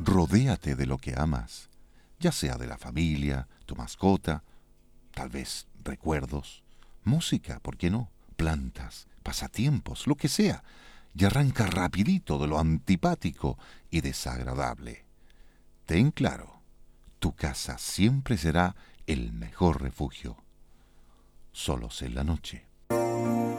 Rodéate de lo que amas, ya sea de la familia, tu mascota, tal vez recuerdos, música, ¿por qué no? Plantas, pasatiempos, lo que sea, y arranca rapidito de lo antipático y desagradable. Ten claro, tu casa siempre será el mejor refugio, solos en la noche.